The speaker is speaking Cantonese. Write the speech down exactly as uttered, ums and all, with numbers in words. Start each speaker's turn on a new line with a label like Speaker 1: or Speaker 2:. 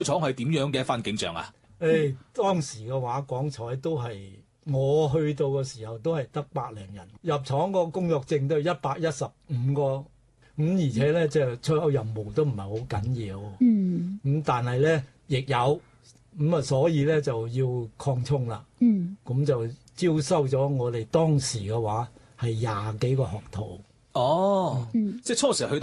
Speaker 1: 廠係點樣嘅一番景象啊？
Speaker 2: 誒、欸，當時嘅話，廣彩都係我去到嘅時候都係得百零人，入廠個工作證都係一百一十五個，咁、嗯、而且咧即係出口任務都唔係好緊要，
Speaker 3: 嗯，
Speaker 2: 咁但係咧亦有，咁、嗯、啊所以咧就要擴充啦，
Speaker 3: 嗯，
Speaker 2: 咁就招收咗我哋當時嘅話係廿幾個學徒。
Speaker 1: 哦，
Speaker 3: 嗯，
Speaker 1: 即係初時去